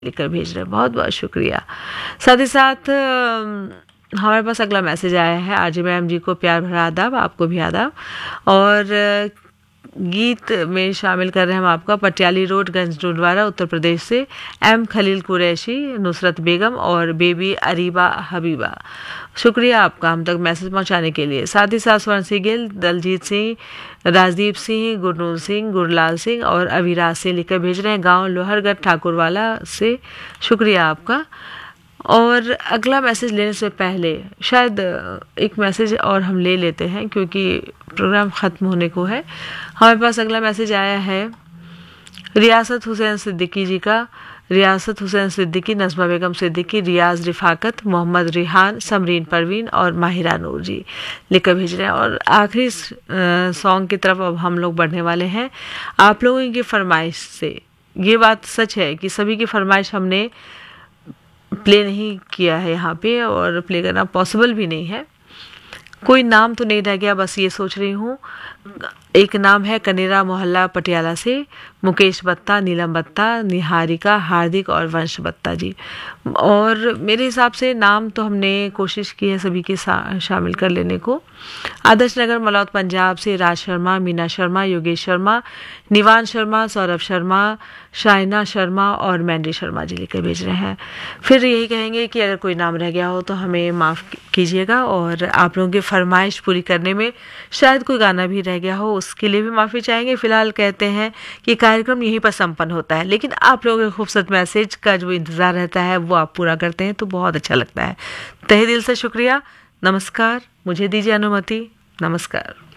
लिखकर भेज रहे हैं, बहुत बहुत शुक्रिया। साथ ही साथ हमारे पास अगला मैसेज आया है, आरजे मैम जी को प्यार भरा आदाब, आपको भी आदाब। और गीत में शामिल कर रहे हैं हम आपका पटियाली रोड गंज डोडवारा उत्तर प्रदेश से एम खलील कुरैशी, नुसरत बेगम और बेबी अरीबा हबीबा। शुक्रिया आपका हम तक मैसेज पहुंचाने के लिए। साथ ही साथ स्वर्ण सिंह गिल, दलजीत सिंह, राजदीप सिंह, गुरनूर सिंह, गुरलाल सिंह और अविराज से लिखकर भेज रहे हैं गांव लोहरगढ़ ठाकुरवाला से। शुक्रिया आपका। और अगला मैसेज लेने से पहले शायद एक मैसेज और हम ले लेते हैं क्योंकि प्रोग्राम ख़त्म होने को है। हमारे पास अगला मैसेज आया है रियासत हुसैन सिद्दीकी जी का। रियासत हुसैन सिद्दीकी, नज़मा बेगम सिद्दीकी, रियाज रिफाकत, मोहम्मद रिहान, समरीन परवीन और माहिरा नूर जी लिखकर भेज रहे हैं। और आखिरी सॉन्ग की तरफ अब हम लोग बढ़ने वाले हैं आप लोगों की फरमाइश से। ये बात सच है कि सभी की फरमाइश हमने प्ले नहीं किया है यहाँ पे और प्ले करना पॉसिबल भी नहीं है। कोई नाम तो नहीं रह गया, बस ये सोच रही हूँ। एक नाम है कनेरा मोहल्ला पटियाला से मुकेश बत्ता, नीलम बत्ता, निहारिका, हार्दिक और वंश बत्ता जी। और मेरे हिसाब से नाम तो हमने कोशिश की है सभी के शामिल कर लेने को। आदर्श नगर मलौद पंजाब से राज शर्मा, मीना शर्मा, योगेश शर्मा, निवान शर्मा, सौरभ शर्मा, शाइना शर्मा और मैंडी शर्मा जी लेकर भेज रहे हैं। फिर यही कहेंगे कि अगर कोई नाम रह गया हो तो हमें माफ़ कीजिएगा और आप लोगों की फरमाइश पूरी करने में शायद कोई गाना भी रह गया हो उसके लिए भी माफ़ी चाहेंगे। फिलहाल कहते हैं कि कार्यक्रम यहीं पर संपन्न होता है, लेकिन आप लोगों के खूबसूरत मैसेज का जो इंतज़ार रहता है वो आप पूरा करते हैं तो बहुत अच्छा लगता है। तहे दिल से शुक्रिया। नमस्कार, मुझे दीजिए अनुमति। नमस्कार।